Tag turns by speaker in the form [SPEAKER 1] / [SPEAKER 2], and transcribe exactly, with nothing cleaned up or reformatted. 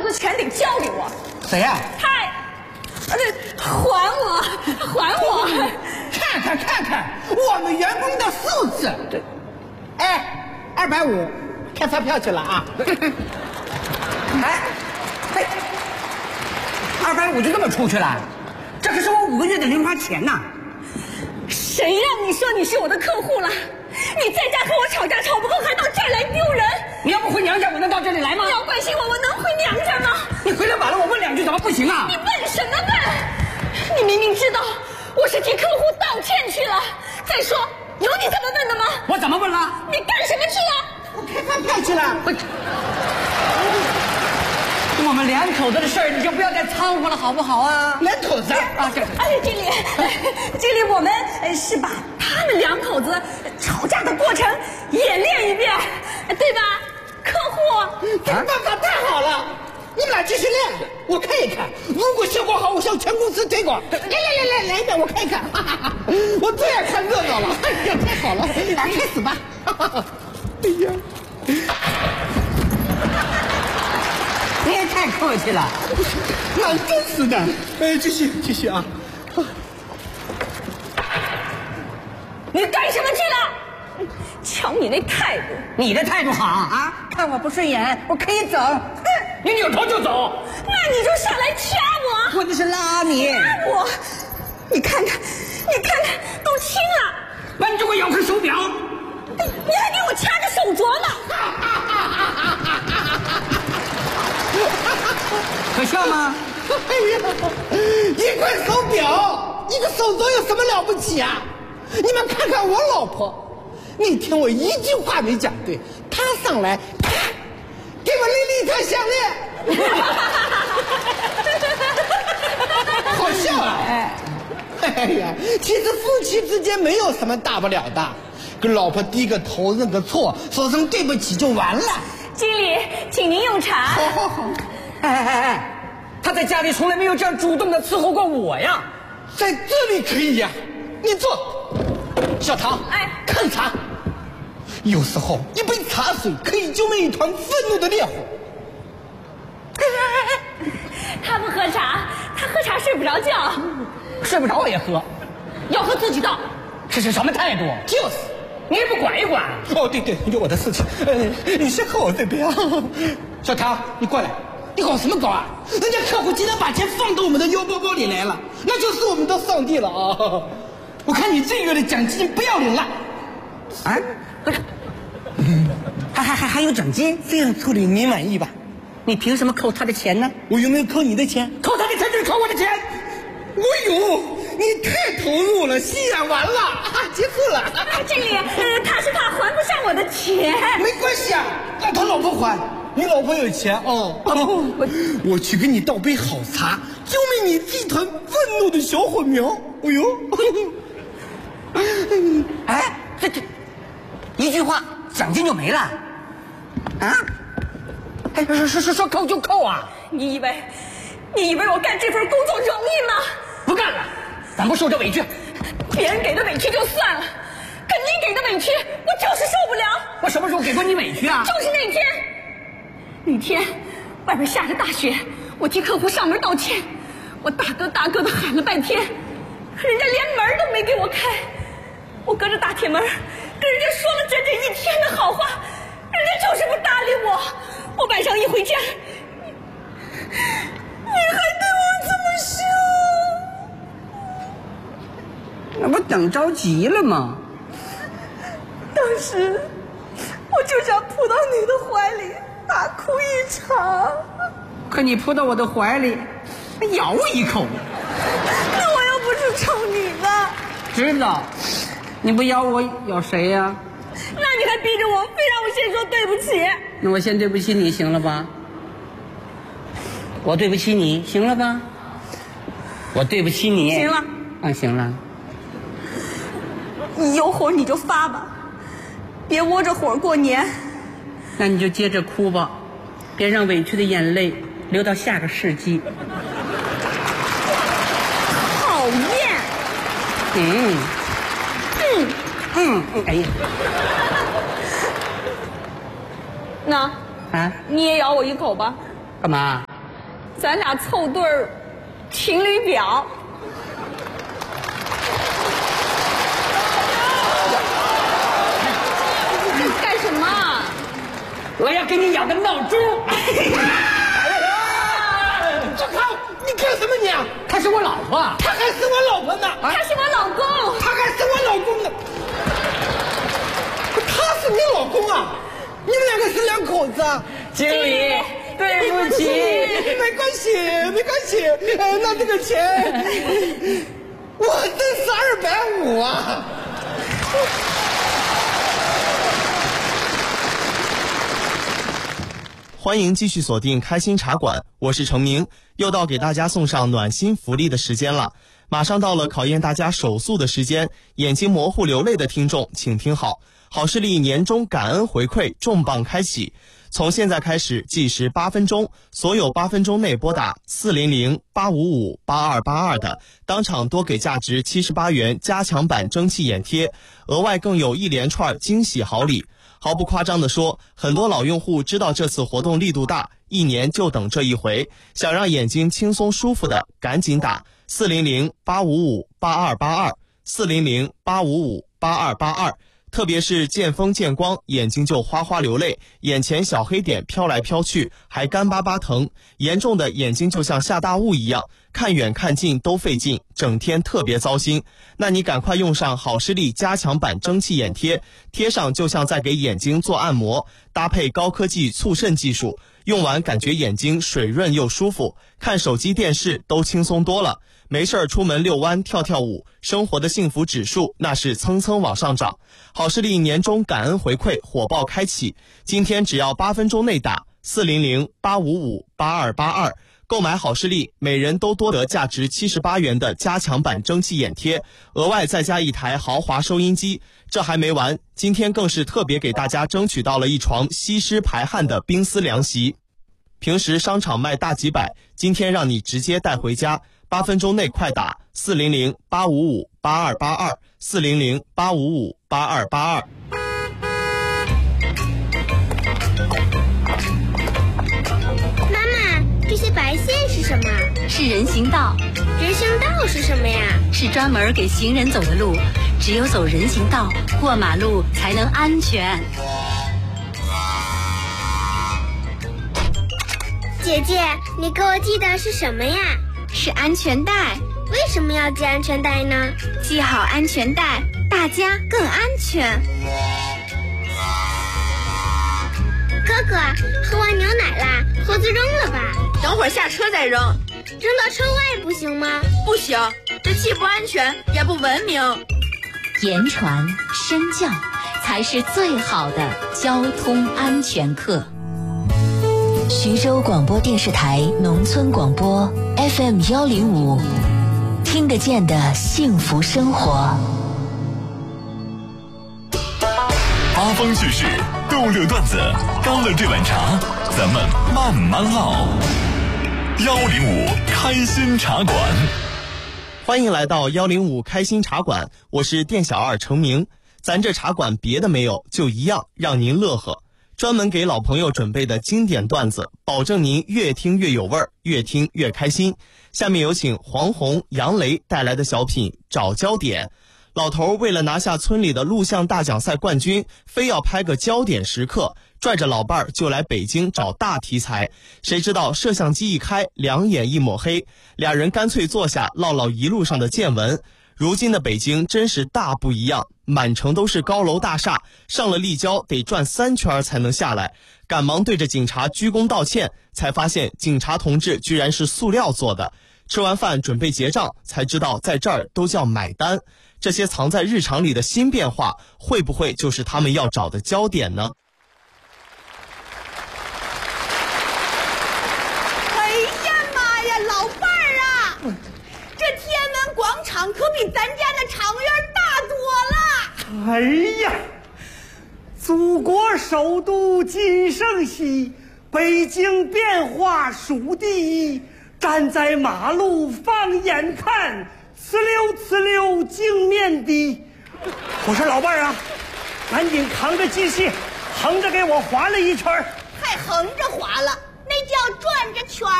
[SPEAKER 1] 子钱得交给我。
[SPEAKER 2] 谁呀、啊？
[SPEAKER 1] 太，呃，还我，还我！
[SPEAKER 2] 看看看看，我们员工的素质。对，哎，二百五，开发票去了啊！哎，嘿，二百五就这么出去了？这可是我五个月的零花钱呐！
[SPEAKER 1] 谁让你说你是我的客户了？你在家和我吵架吵不够，还到这儿来丢人！
[SPEAKER 2] 你要不回娘家，我能到这里来吗？
[SPEAKER 1] 你要关心我，我能回娘家吗？
[SPEAKER 2] 你回来晚了，我问两句怎么不行啊？
[SPEAKER 1] 你问什么问？你明明知道我是替客户道歉去了。再说，有你这么问的吗？
[SPEAKER 2] 我怎么问了？
[SPEAKER 1] 你干什么去了？
[SPEAKER 2] 我开发票去了。我们两口子的事儿，你就不要再掺和了，好不好啊？两口子啊，这
[SPEAKER 1] 哎，经理，经理，我们是把他们两口子吵架的过程演练一遍，对吧？客户，
[SPEAKER 2] 这个办法太好了，你们俩继续练，我看一看。如果效果好，我向全公司推广。来来来来来一遍，我看一看。哈哈哈，我最爱看热闹了。哎呀，太好了，来开始吧。哎呀。你也太客气了，蛮真实的。哎，继续继续啊！
[SPEAKER 1] 你干什么去了？瞧你那态度！
[SPEAKER 2] 你的态度好啊！看我不顺眼，我可以走。你扭头就走，
[SPEAKER 1] 那你就上来掐我！
[SPEAKER 2] 我这是拉你，
[SPEAKER 1] 拉我！你看看，你看看，都青了！
[SPEAKER 2] 那你就给我咬开手表！
[SPEAKER 1] 你还给我掐个手镯呢！
[SPEAKER 2] 可笑吗？哎呀，一块手表，一个手镯有什么了不起啊？你们看看我老婆，那天我一句话没讲对，她上来，啪，给我拎了一条项链，好笑啊！哎，哎呀，其实夫妻之间没有什么大不了的，跟老婆低个头认个错，说声对不起就完了。
[SPEAKER 1] 经理，请您用茶。
[SPEAKER 2] 好好好。哎哎哎，他在家里从来没有这样主动的伺候过我呀。在这里可以呀，你坐。小唐，
[SPEAKER 1] 哎，
[SPEAKER 2] 看茶。有时候一杯茶水可以救灭一团愤怒的烈火。
[SPEAKER 1] 他不喝茶，他喝茶睡不着觉。
[SPEAKER 2] 睡不着我也喝，
[SPEAKER 1] 要喝自己倒。
[SPEAKER 2] 这是什么态度？就是。你也不管一管？哦，对对，有我的事情。呃，你先喝我这杯啊。小唐，你过来。你搞什么搞啊？人家客户竟然把钱放到我们的腰包包里来了，那就是我们的上帝了啊！我看你这个月的奖金不要领了。啊？还还还还有奖金？这样处理你满意吧？你凭什么扣他的钱呢？我有没有扣你的钱？扣他的钱就是扣我的钱。我有，你太投入了，戏演完了，啊，结束了。
[SPEAKER 1] 经理，呃，他是怕还不上我的钱。
[SPEAKER 2] 没关系啊，让他老婆还。你老婆有钱哦，我我去给你倒杯好茶，救灭你这团愤怒的小火苗。哎呦，哎，这这一句话，奖金就没了啊？哎，说说说说扣就扣啊？
[SPEAKER 1] 你以为你以为我干这份工作容易吗？
[SPEAKER 2] 不干了，咱不受这委屈。
[SPEAKER 1] 别人给的委屈就算了，可你给的委屈，我就是受不了。
[SPEAKER 2] 我什么时候给过你委屈啊？
[SPEAKER 1] 就是那天。那天外边下着大雪，我替客户上门道歉，我大哥大哥的喊了半天，可人家连门都没给我开。我隔着大铁门跟人家说了整整一天的好话，人家就是不搭理我。我晚上一回家，你你还对我这么凶，
[SPEAKER 2] 那不等着急了吗？
[SPEAKER 1] 当时我就想扑到你的怀里大哭一场，
[SPEAKER 2] 可你扑到我的怀里，咬我一口。
[SPEAKER 1] 那我又不是冲你的。
[SPEAKER 2] 知道，你不咬我，咬谁呀？
[SPEAKER 1] 那你还逼着我，非让我先说对不起。
[SPEAKER 2] 那我先对不起你，行了吧？我对不起你，行了吧？我对不起你，
[SPEAKER 1] 行了。
[SPEAKER 2] 啊，行了。
[SPEAKER 1] 你有火你就发吧，别窝着火过年。
[SPEAKER 2] 那你就接着哭吧，别让委屈的眼泪流到下个世纪。
[SPEAKER 1] 讨厌。
[SPEAKER 2] 嗯
[SPEAKER 1] 嗯
[SPEAKER 2] 嗯嗯，哎呀，
[SPEAKER 1] 那
[SPEAKER 2] 啊，
[SPEAKER 1] 你也咬我一口吧。
[SPEAKER 2] 干嘛？
[SPEAKER 1] 咱俩凑对儿情侣表。这干什么？
[SPEAKER 2] 我要跟你要个闹钟。这靠，你干什么你啊？她是我老婆，她还是我老婆呢。
[SPEAKER 1] 他是我老公，
[SPEAKER 2] 她还是我老公呢。他是你老公啊？你们两个是两口子啊？
[SPEAKER 3] 经理，对不起，
[SPEAKER 2] 没关系，没关系。呃，那这个钱，我真是二百五啊。
[SPEAKER 4] 欢迎继续锁定开心茶馆，我是程明，又到给大家送上暖心福利的时间了。马上到了考验大家手速的时间，眼睛模糊流泪的听众请听好，好视力年终感恩回馈重磅开启，从现在开始计时八分钟，所有八分钟内拨打四零零八五五八二八二的，当场多给价值七十八元加强版蒸汽眼贴，额外更有一连串惊喜好礼。毫不夸张地说，很多老用户知道这次活动力度大，一年就等这一回，想让眼睛轻松舒服的赶紧打四零零八五五八二八二 四零零八五五八二八二，特别是见风见光，眼睛就哗哗流泪，眼前小黑点飘来飘去，还干巴巴疼，严重的眼睛就像下大雾一样，看远看近都费劲，整天特别糟心。那你赶快用上好视力加强版蒸汽眼贴，贴上就像在给眼睛做按摩，搭配高科技促渗技术，用完感觉眼睛水润又舒服，看手机电视都轻松多了。没事儿出门遛弯跳跳舞，生活的幸福指数那是蹭蹭往上涨。好视力年终感恩回馈火爆开启，今天只要八分钟内打四零零八五五八二八二，购买好视力，每人都多得价值七十八元的加强版蒸汽眼贴，额外再加一台豪华收音机。这还没完，今天更是特别给大家争取到了一床吸湿排汗的冰丝凉席。平时商场卖大几百，今天让你直接带回家，八分钟内快打四零零八五五八二八二 四零零八五五八二八二。
[SPEAKER 5] 妈妈，这些白线是什么？
[SPEAKER 6] 是人行道。
[SPEAKER 5] 人行道是什么呀？
[SPEAKER 6] 是专门给行人走的路，只有走人行道，过马路才能安全。
[SPEAKER 5] 姐姐，你给我系的是什么呀？
[SPEAKER 6] 是安全带。
[SPEAKER 5] 为什么要系安全带呢？
[SPEAKER 6] 系好安全带，大家更安全。
[SPEAKER 5] 哥哥，喝完牛奶啦，盒子扔了吧。
[SPEAKER 7] 等会儿下车再扔。
[SPEAKER 5] 扔到车外不行吗？
[SPEAKER 7] 不行，这既不安全也不文明。
[SPEAKER 6] 言传身教才是最好的交通安全课。
[SPEAKER 8] 徐州广播电视台农村广播 F M 幺零五，听得见的幸福生活。
[SPEAKER 9] 八方趣事，逗乐段子，干了这碗茶，咱们慢慢唠。幺零五开心茶馆，
[SPEAKER 4] 欢迎来到幺零五开心茶馆，我是店小二程明。咱这茶馆别的没有，就一样让您乐呵。专门给老朋友准备的经典段子，保证您越听越有味儿，越听越开心。下面有请黄宏、杨雷带来的小品《找焦点》。老头为了拿下村里的录像大奖赛冠军，非要拍个焦点时刻，拽着老伴儿就来北京找大题材。谁知道摄像机一开，两眼一抹黑，俩人干脆坐下唠唠一路上的见闻。如今的北京真是大不一样，满城都是高楼大厦，上了立交得转三圈才能下来。赶忙对着警察鞠躬道歉，才发现警察同志居然是塑料做的。吃完饭准备结账，才知道在这儿都叫买单。这些藏在日常里的新变化，会不会就是他们要找的焦点呢？
[SPEAKER 1] 哎呀妈呀，老伴儿啊，这天安门广场可比咱家那场院大多了。
[SPEAKER 2] 哎呀，祖国首都今盛喜，北京变化数第一，站在马路放眼看，呲溜呲溜镜面的。我说老伴儿啊，赶紧扛着机器横着给我划了一圈。
[SPEAKER 1] 还横着划了，那叫转着圈儿。